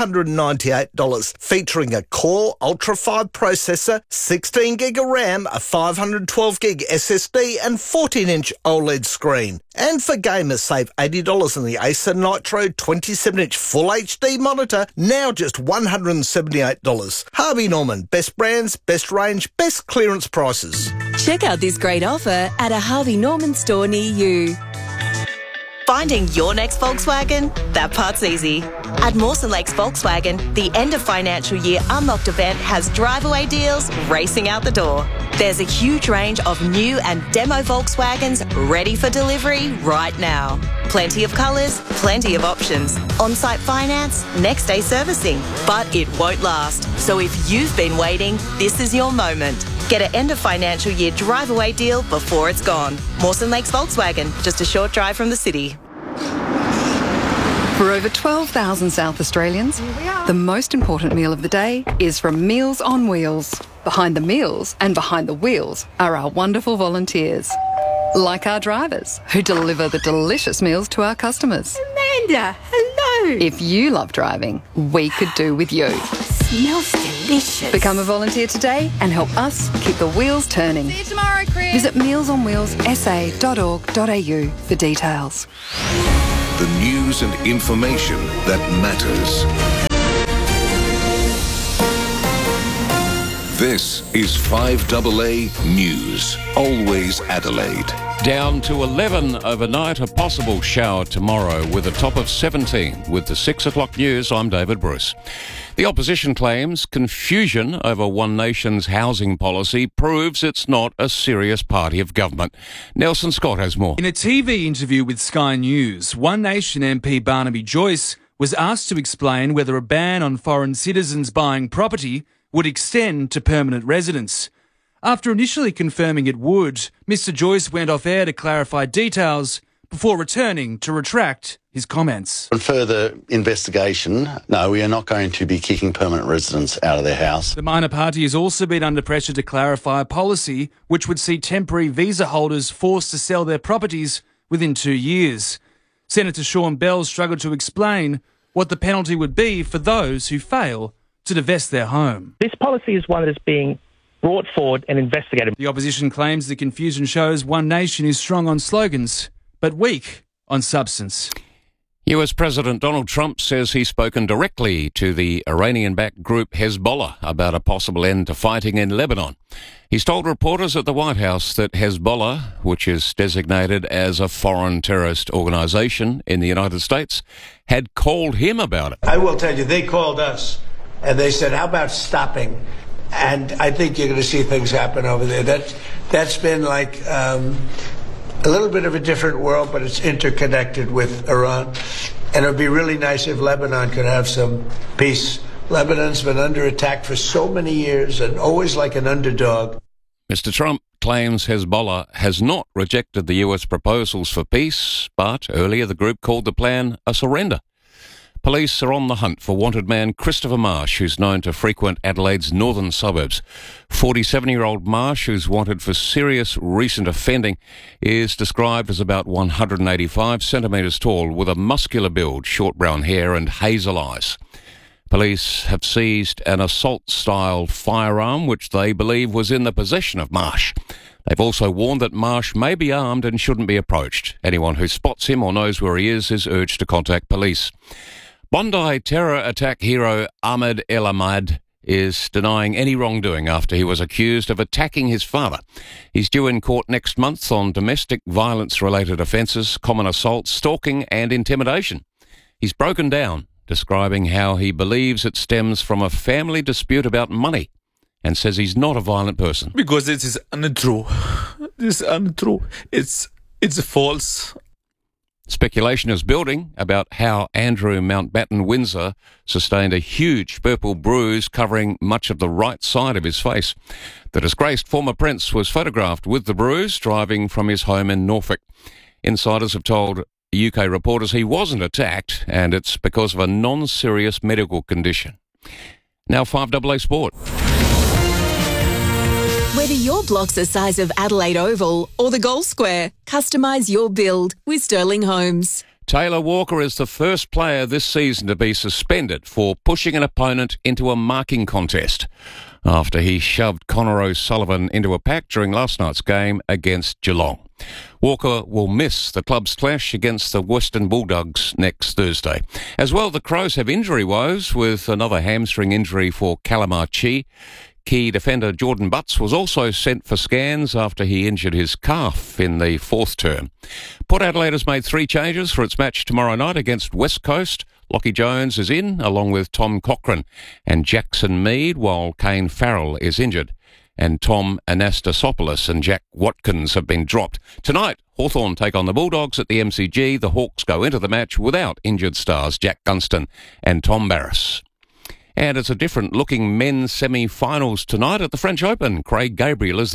$1,298, featuring a Core Ultra 5 processor, 16 gig of RAM, a 512 gig SSD, and 14-inch OLED screen. And for gamers, save $80 on the Acer Nitro 27-inch Full HD monitor, now just $178. Harvey Norman, best brands, best range, best clearance prices. Check out this great offer at a Harvey Norman store near you. Finding your next Volkswagen? That part's easy. At Mawson Lakes Volkswagen, the end of financial year Unlocked event has drive-away deals racing out the door. There's a huge range of new and demo Volkswagens ready for delivery right now. Plenty of colours, plenty of options. On-site finance, next day servicing. But it won't last. So if you've been waiting, this is your moment. Get an end of financial year drive-away deal before it's gone. Mawson Lakes Volkswagen, just a short drive from the city. For over 12,000 South Australians, the most important meal of the day is from Meals on Wheels. Behind the meals and behind the wheels are our wonderful volunteers. Like our drivers, who deliver the delicious meals to our customers. Amanda, hello. If you love driving, we could do with you. Smells delicious. Become a volunteer today and help us keep the wheels turning. See you tomorrow, Chris. Visit mealsonwheelssa.org.au for details. The news and information that matters. This is 5AA News. Always Adelaide. Down to 11 overnight, a possible shower tomorrow with a top of 17. With the 6 o'clock news, I'm David Bruce. The opposition claims confusion over One Nation's housing policy proves it's not a serious party of government. Nelson Scott has more. In a TV interview with Sky News, One Nation MP Barnaby Joyce was asked to explain whether a ban on foreign citizens buying property would extend to permanent residents. After initially confirming it would, Mr Joyce went off air to clarify details before returning to retract his comments. On further investigation, no, we are not going to be kicking permanent residents out of their house. The minor party has also been under pressure to clarify a policy which would see temporary visa holders forced to sell their properties within 2 years. Senator Sean Bell struggled to explain what the penalty would be for those who fail to divest their home. This policy is one that is being brought forward and investigated. The opposition claims the confusion shows One Nation is strong on slogans, but weak on substance. US President Donald Trump says he's spoken directly to the Iranian-backed group Hezbollah about a possible end to fighting in Lebanon. He's told reporters at the White House that Hezbollah, which is designated as a foreign terrorist organisation in the United States, had called him about it. I will tell you, they called us and they said, how about stopping? And I think you're going to see things happen over there. That's been like a little bit of a different world, but it's interconnected with Iran. And it would be really nice if Lebanon could have some peace. Lebanon's been under attack for so many years and always like an underdog. Mr. Trump claims Hezbollah has not rejected the US proposals for peace, but earlier the group called the plan a surrender. Police are on the hunt for wanted man Christopher Marsh, who's known to frequent Adelaide's northern suburbs. 47-year-old Marsh, who's wanted for serious recent offending, is described as about 185 centimetres tall with a muscular build, short brown hair and hazel eyes. Police have seized an assault-style firearm which they believe was in the possession of Marsh. They've also warned that Marsh may be armed and shouldn't be approached. Anyone who spots him or knows where he is urged to contact police. Bondi terror attack hero Ahmed El Ahmad is denying any wrongdoing after he was accused of attacking his father. He's due in court next month on domestic violence-related offences, common assault, stalking and intimidation. He's broken down, describing how he believes it stems from a family dispute about money and says he's not a violent person. Because it is untrue. This is untrue. It's false. Speculation is building about how Andrew Mountbatten Windsor sustained a huge purple bruise covering much of the right side of his face. The disgraced former prince was photographed with the bruise driving from his home in Norfolk. Insiders have told UK reporters he wasn't attacked and it's because of a non-serious medical condition. Now 5AA Sport. Whether your block's the size of Adelaide Oval or the Gold Square, customise your build with Sterling Homes. Taylor Walker is the first player this season to be suspended for pushing an opponent into a marking contest after he shoved Connor O'Sullivan into a pack during last night's game against Geelong. Walker will miss the club's clash against the Western Bulldogs next Thursday. As well, the Crows have injury woes with another hamstring injury for Calamachi. Key defender Jordan Butts was also sent for scans after he injured his calf in the fourth term. Port Adelaide has made 3 changes for its match tomorrow night against West Coast. Lockie Jones is in, along with Tom Cochrane and Jackson Mead, while Kane Farrell is injured. And Tom Anastasopoulos and Jack Watkins have been dropped. Tonight, Hawthorn take on the Bulldogs at the MCG. The Hawks go into the match without injured stars Jack Gunston and Tom Barras. And it's a different-looking men's semi-finals tonight at the French Open. Craig Gabriel is there.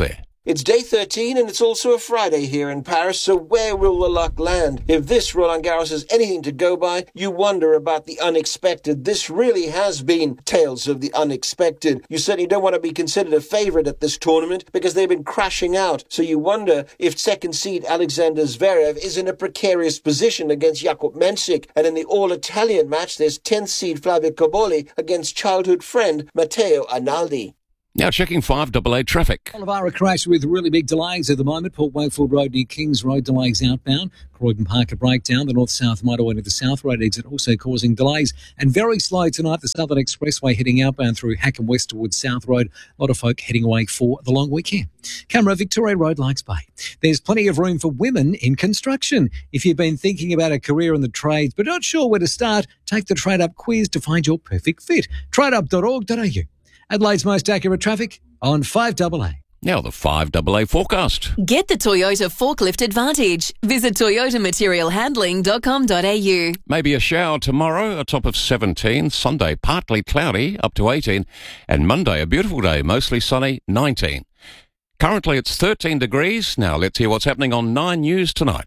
It's day 13 and it's also a Friday here in Paris, so where will the luck land? If this Roland Garros is anything to go by, you wonder about the unexpected. This really has been tales of the unexpected. You certainly don't want to be considered a favourite at this tournament because they've been crashing out, so you wonder if second seed Alexander Zverev is in a precarious position against Jakub Mensik, and in the all-Italian match there's 10th seed Flavio Cobolli against childhood friend Matteo Arnaldi. Now checking 5AA traffic. Bolivar crash with really big delays at the moment. Port Wakefield Road near Kings Road, delays outbound. Croydon Park a breakdown. The north-south motorway to the South Road exit also causing delays. And very slow tonight, the Southern Expressway heading outbound through Hackham West towards South Road. A lot of folk heading away for the long weekend. Camera, Victoria Road, Lakes Bay. There's plenty of room for women in construction. If you've been thinking about a career in the trades but not sure where to start, take the Trade Up quiz to find your perfect fit. Tradeup.org.au. Adelaide's most accurate traffic on 5AA. Now the 5AA forecast. Get the Toyota Forklift Advantage. Visit toyotamaterialhandling.com.au. Maybe a shower tomorrow, a top of 17. Sunday, partly cloudy, up to 18. And Monday, a beautiful day, mostly sunny, 19. Currently, it's 13 degrees. Now let's hear what's happening on 9 News tonight.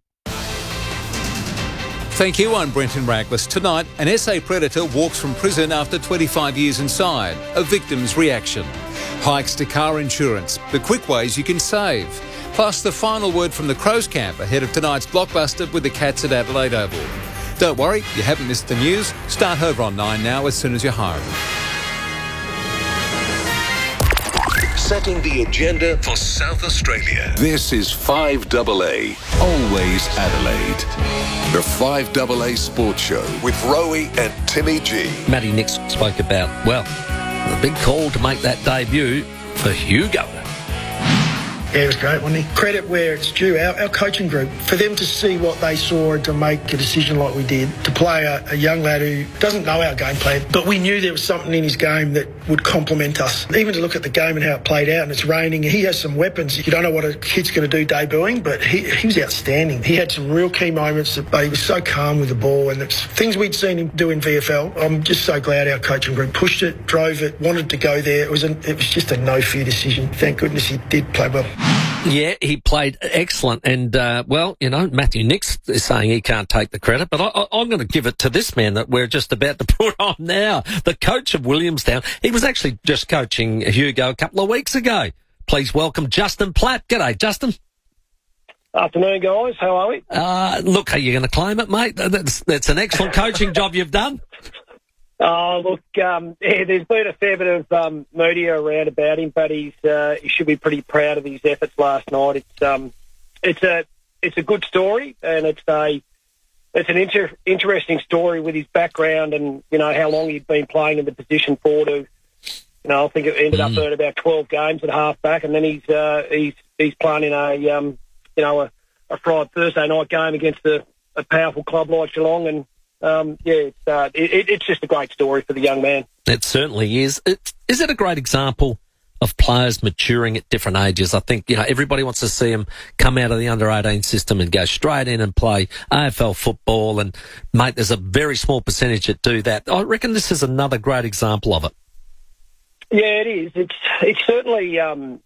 Thank you, I'm Brenton Raglis. Tonight, an SA predator walks from prison after 25 years inside. A victim's reaction. Hikes to car insurance. The quick ways you can save. Plus, the final word from the Crows camp ahead of tonight's blockbuster with the Cats at Adelaide Oval. Don't worry, you haven't missed the news. Start over on 9 now as soon as you're home. Setting the agenda for South Australia. This is 5AA, always Adelaide. The 5AA Sports Show with Rowie and Timmy G. Matty Nix spoke about, well, the big call to make that debut for Hugo. Yeah, it was great, wasn't he? Credit where it's due, our coaching group, for them to see what they saw and to make a decision like we did, to play a young lad who doesn't know our game plan, but we knew there was something in his game that would complement us. Even to look at the game and how it played out, and it's raining, he has some weapons. You don't know what a kid's going to do debuting, but he was outstanding. He had some real key moments, but he was so calm with the ball, and it's things we'd seen him do in VFL. I'm just so glad our coaching group pushed it, drove it, wanted to go there. It was just a no-fear decision. Thank goodness he did play well. Yeah, he played excellent. And, well, you know, Matthew Nix is saying he can't take the credit, but I'm going to give it to this man that we're just about to put on now, the coach of Williamstown. He was actually just coaching Hugo a couple of weeks ago. Please welcome Justin Platt. G'day, Justin. Afternoon, guys. How are we? Look, are you going to claim it, mate? That's an excellent coaching job you've done. Oh, look, there's been a fair bit of media around about him, but he should be pretty proud of his efforts last night. It's a good story, and it's an interesting story with his background and, you know, how long he'd been playing in the position for to, you know, I think it ended up at about 12 games at half-back, and then he's playing in a Friday Thursday night game against a powerful club like Geelong, and it's just a great story for the young man. It certainly is. Is it a great example of players maturing at different ages? I think, you know, everybody wants to see them come out of the under-18 system and go straight in and play AFL football. And, mate, there's a very small percentage that do that. I reckon this is another great example of it. Yeah, it is. It's certainly a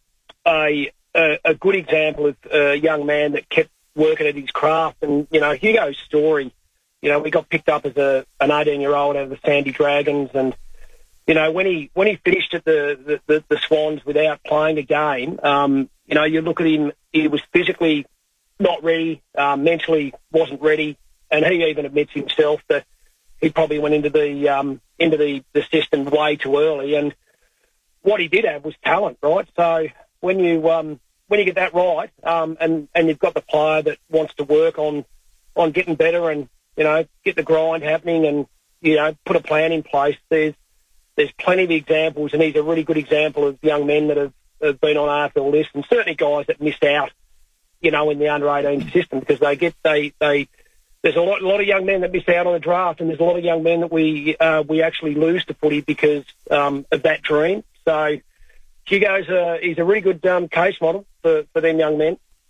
good example of a young man that kept working at his craft. And, you know, Hugo's story, you know, we got picked up as an 18-year-old out of the Sandy Dragons, and, you know, when he finished at the Swans without playing a game, you know, you look at him, he was physically not ready, mentally wasn't ready, and he even admits himself that he probably went into the system way too early. And what he did have was talent, right? So when you get that right, and you've got the player that wants to work on getting better and, you know, get the grind happening and, you know, put a plan in place. There's plenty of examples, and he's a really good example of young men that have been on AFL lists, and certainly guys that missed out, you know, in the under-18 system, because there's a lot of young men that miss out on the draft, and there's a lot of young men that we actually lose to footy because of that dream. So Hugo's he's a really good case model for them young men.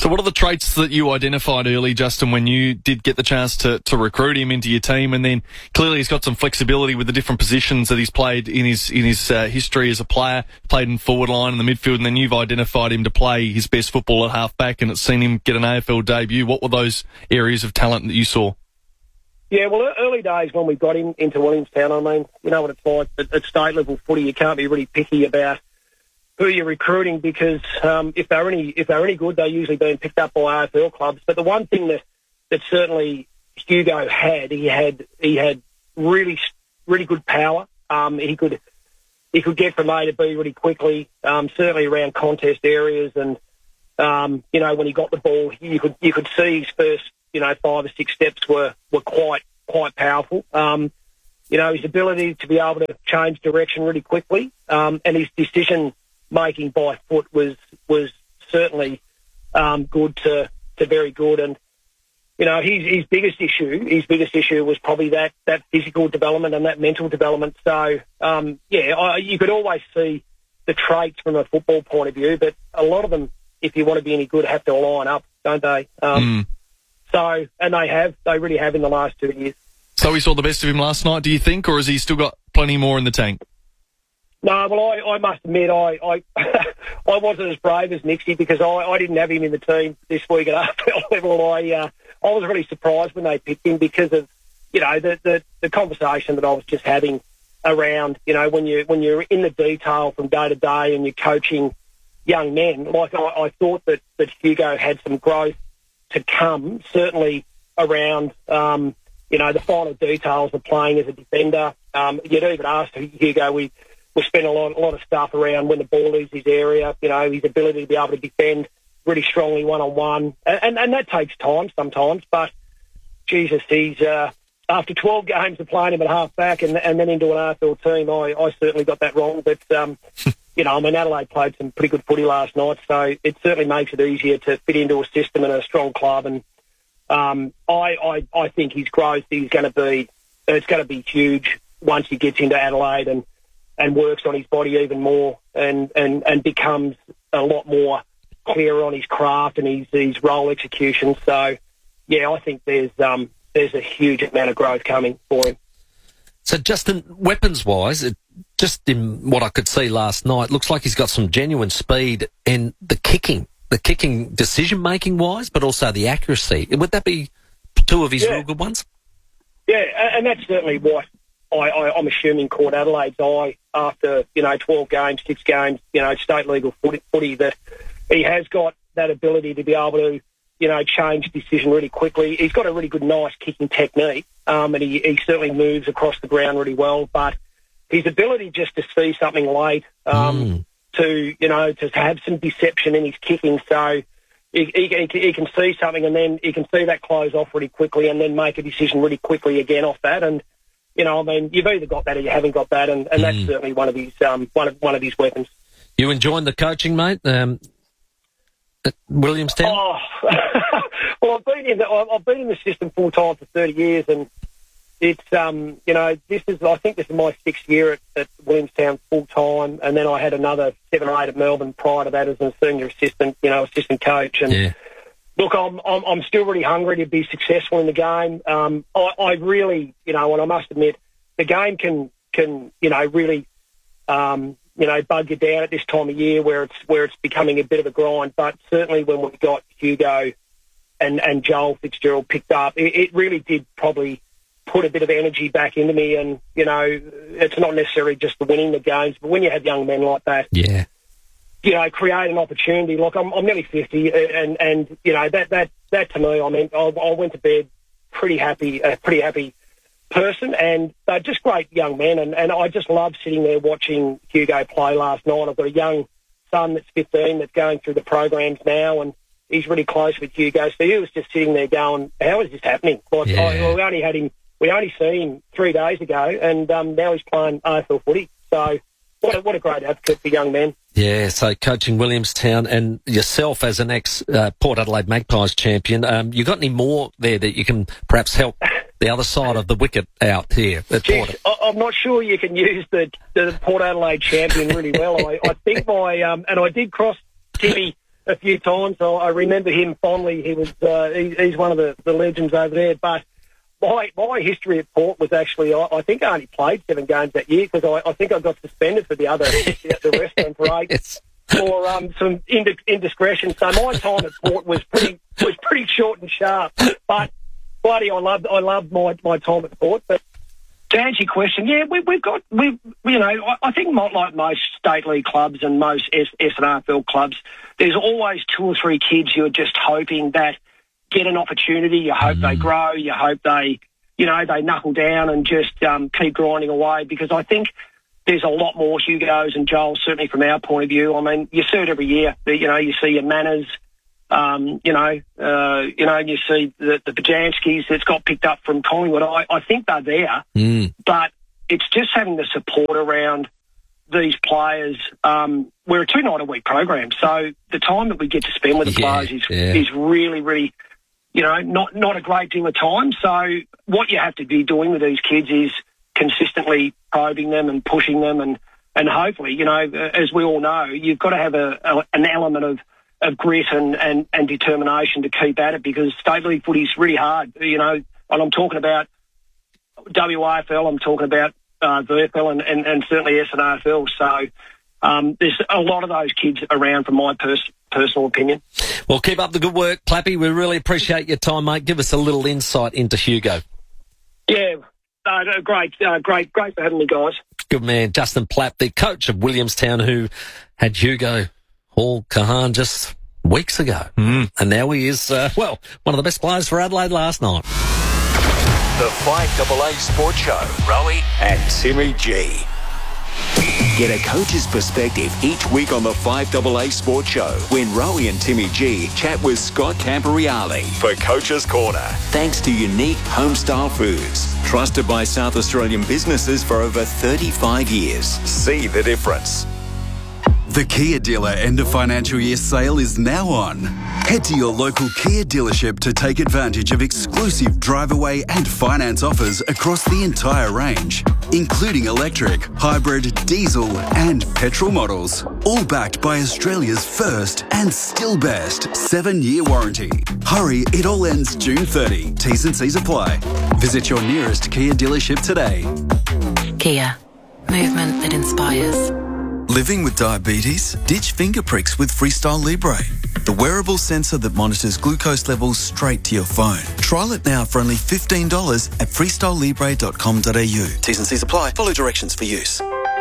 So what are the traits that you identified early, Justin, when you did get the chance to recruit him into your team? And then clearly he's got some flexibility with the different positions that he's played in his history as a player, played in forward line in the midfield, and then you've identified him to play his best football at half-back, and it's seen him get an AFL debut. What were those areas of talent that you saw? Yeah, well, early days when we got him into Williamstown, I mean, you know what it's like at state-level footy, you can't be really picky about who you're recruiting because if they're any good, they're usually being picked up by AFL clubs. But the one thing that certainly Hugo had, he had really good power. He could get from A to B really quickly, certainly around contest areas, and you know, when he got the ball, you could see his first 5 or 6 steps were quite powerful. You know, his ability to be able to change direction really quickly, and his decision making by foot was certainly good to very good. And you know, his biggest issue was probably that physical development and that mental development. So you could always see the traits from a football point of view, but a lot of them, if you want to be any good, have to line up, don't they? So, and they really have in the last 2 years. So we saw the best of him last night, do you think, or has he still got plenty more in the tank? No, well, I must admit, I wasn't as brave as Nixie because I didn't have him in the team this week at AFL level. I was really surprised when they picked him because of, you know, the conversation that I was just having around, you know, when you're in the detail from day to day and you're coaching young men. Like I thought that Hugo had some growth to come, certainly around, you know, the final details of playing as a defender. You'd even asked Hugo, we spent a lot of stuff around when the ball leaves his area, you know, his ability to be able to defend really strongly one-on-one. And that takes time sometimes, but, Jesus, he's after 12 games of playing him at half-back and then into an AFL team, I certainly got that wrong. But, you know, I mean, Adelaide played some pretty good footy last night, so it certainly makes it easier to fit into a system and a strong club. And I think his growth is going to be huge once he gets into Adelaide and works on his body even more and becomes a lot more clear on his craft and his role execution. So, yeah, I think there's a huge amount of growth coming for him. So, Justin, weapons-wise, just in what I could see last night, looks like he's got some genuine speed and the kicking decision-making-wise, but also the accuracy. Would that be two of his real good ones? Yeah, and that's certainly what I'm assuming caught Adelaide's eye after, you know, 12 games, 6 games, you know, state legal footy, that he has got that ability to be able to, you know, change decision really quickly. He's got a really good, nice kicking technique, and he certainly moves across the ground really well, but his ability just to see something late, to, you know, to have some deception in his kicking, so he can see something and then he can see that close off really quickly and then make a decision really quickly again off that. And, you know, I mean, you've either got that or you haven't got that, and that's certainly one of his one of his weapons. You enjoying the coaching, mate, at Williamstown? Oh, well, I've been in the system full time for 30 years, and it's you know, I think this is my 6th year at Williamstown full time, and then I had another 7 or 8 at Melbourne prior to that as a senior assistant, you know, assistant coach. And look, I'm still really hungry to be successful in the game. I really, you know, and I must admit, the game can you know, really you know, bug you down at this time of year where it's becoming a bit of a grind. But certainly when we got Hugo and Joel Fitzgerald picked up, it really did probably put a bit of energy back into me. And, you know, it's not necessarily just the winning the games, but when you have young men like that, you know, create an opportunity. Look, I'm nearly 50, and you know, that to me, I mean, I went to bed pretty happy person, and they're just great young men, and I just love sitting there watching Hugo play last night. I've got a young son that's 15 that's going through the programs now, and he's really close with Hugo, so he was just sitting there going, how is this happening? Like, we only seen him 3 days ago, and now he's playing AFL footy, so what a great advocate for young men. Yeah, so coaching Williamstown and yourself as an ex-Port Adelaide Magpies champion, you got any more there that you can perhaps help the other side of the wicket out here at Port? I'm not sure you can use the Port Adelaide champion really well. I think and I did cross Timmy a few times. So I remember him fondly. He was he's one of the legends over there. But my history at Port was actually I think I only played 7 games that year because I think I got suspended for the rest of them for 8 for some indiscretion. So my time at Port was pretty short and sharp. But bloody, I loved my time at Port. But to answer your question, yeah, I think like most state league clubs and most SNRFL clubs, there's always 2 or 3 kids who are just hoping that get an opportunity. You hope they grow. You hope they knuckle down and just keep grinding away. Because I think there's a lot more Hugos and Joels, certainly from our point of view. I mean, you see it every year. You see your Manners. You see the Bajanskis that's got picked up from Collingwood. I think they're there, but it's just having the support around these players. We're a 2-night-a-week program, so the time that we get to spend with the players is really, really, not a great deal of time. So what you have to be doing with these kids is consistently probing them and pushing them, and hopefully, as we all know, you've got to have an element of grit and determination to keep at it, because state league footy is really hard, and I'm talking about WAFL, I'm talking about VFL and certainly SNRFL. So there's a lot of those kids around, from my personal opinion. Well, keep up the good work, Clappy. We really appreciate your time, mate. Give us a little insight into Hugo. Yeah, great for having me, guys. Good man. Justin Platt, the coach of Williamstown, who had Hugo Hall-Kahan just weeks ago. And now he is, one of the best players for Adelaide last night. The 5AA Sports Show, Rowie and Timmy G. Get a coach's perspective each week on the 5AA Sports Show when Rowie and Timmy G chat with Scott Camporeale for Coach's Corner. Thanks to Unique Homestyle Foods, trusted by South Australian businesses for over 35 years. See the difference. The Kia dealer end of financial year sale is now on. Head to your local Kia dealership to take advantage of exclusive drive-away and finance offers across the entire range, including electric, hybrid, diesel and petrol models. All backed by Australia's first and still best 7-year warranty. Hurry, it all ends June 30. T's and C's apply. Visit your nearest Kia dealership today. Kia. Movement that inspires. Living with diabetes? Ditch finger pricks with Freestyle Libre, the wearable sensor that monitors glucose levels straight to your phone. Trial it now for only $15 at freestylelibre.com.au. T's and C's apply. Follow directions for use.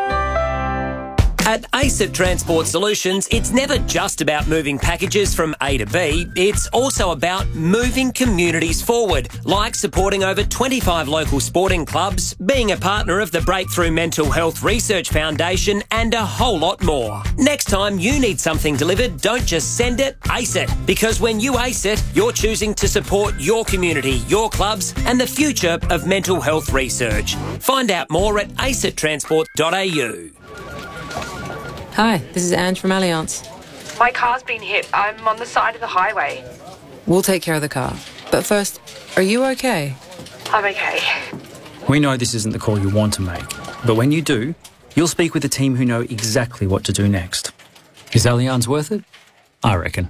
At ACET Transport Solutions, it's never just about moving packages from A to B, it's also about moving communities forward, like supporting over 25 local sporting clubs, being a partner of the Breakthrough Mental Health Research Foundation, and a whole lot more. Next time you need something delivered, don't just send it, ACE it. Because when you ACE it, you're choosing to support your community, your clubs, and the future of mental health research. Find out more at acetransport.au. Hi, this is Ange from Allianz. My car's been hit. I'm on the side of the highway. We'll take care of the car. But first, are you okay? I'm okay. We know this isn't the call you want to make, but when you do, you'll speak with a team who know exactly what to do next. Is Allianz worth it? I reckon.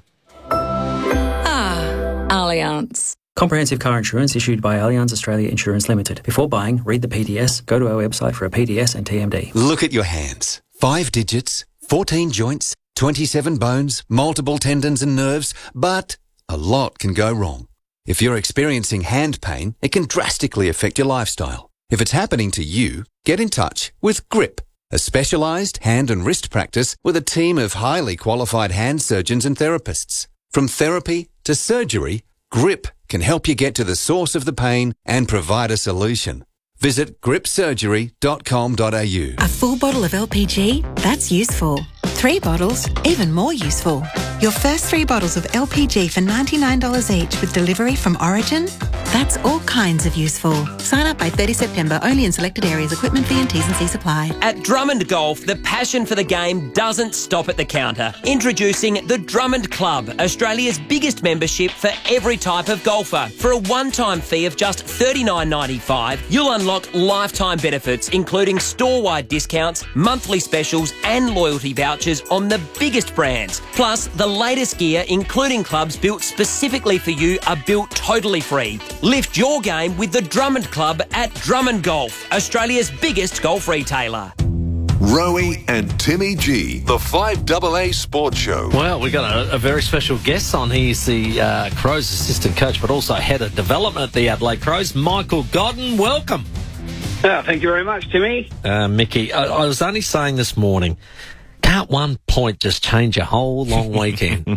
Allianz. Comprehensive car insurance issued by Allianz Australia Insurance Limited. Before buying, read the PDS, go to our website for a PDS and TMD. Look at your hands. 5 digits, 14 joints, 27 bones, multiple tendons and nerves, but a lot can go wrong. If you're experiencing hand pain, it can drastically affect your lifestyle. If it's happening to you, get in touch with GRIP, a specialised hand and wrist practice with a team of highly qualified hand surgeons and therapists. From therapy to surgery, GRIP can help you get to the source of the pain and provide a solution. Visit gripsurgery.com.au. A full bottle of LPG? That's useful. 3 bottles? Even more useful. Your first 3 bottles of LPG for $99 each with delivery from Origin? That's all kinds of useful. Sign up by 30 September, only in selected areas. Equipment fee and T's and C's apply. At Drummond Golf, the passion for the game doesn't stop at the counter. Introducing the Drummond Club, Australia's biggest membership for every type of golfer. For a one-time fee of just $39.95, you'll unlock lifetime benefits, including store-wide discounts, monthly specials and loyalty vouchers on the biggest brands. Plus, the latest gear, including clubs built specifically for you, are built totally free. Lift your game with the Drummond Club at Drummond Golf, Australia's biggest golf retailer. Rowie and Timmy G, the 5AA Sports Show. Well, we got a very special guest on. He's the Crows assistant coach, but also head of development at the Adelaide Crows, Michael Godden. Welcome. Thank you very much, Timmy. Mickey, I was only saying this morning, can't 1 point just change a whole long weekend?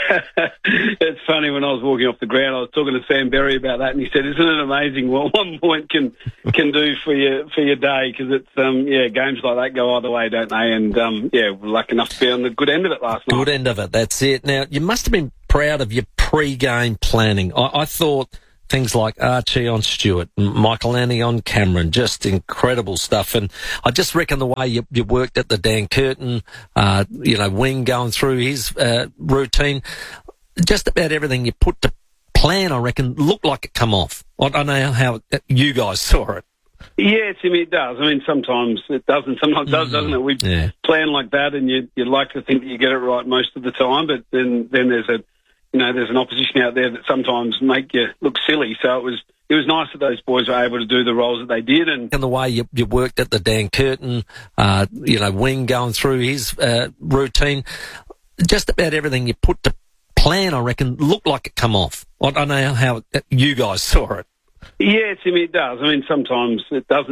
It's funny, when I was walking off the ground, I was talking to Sam Berry about that, and he said, "Isn't it amazing what 1 point can do for your day?" Because it's games like that go either way, don't they? And we're lucky enough to be on the good end of it last night. Good end of it, that's it. Now, you must have been proud of your pre-game planning. I thought things like Archie on Stewart, Michael Annie on Cameron, just incredible stuff. And I just reckon the way you worked at the Dan Curtin, Wing going through his routine, just about everything you put to plan, I reckon, looked like it come off. I don't know how you guys saw it. Yeah, Timmy, it does. I mean, sometimes it doesn't. Sometimes it does, doesn't it? We plan like that, and you like to think that you get it right most of the time, but then there's there's an opposition out there that sometimes make you look silly. So it was nice that those boys were able to do the roles that they did. And the way you worked at the Dan Curtin, Wing going through his routine, just about everything you put to plan, I reckon, looked like it come off. I don't know how you guys saw it. Yeah, Timmy, it does. I mean, sometimes it doesn't.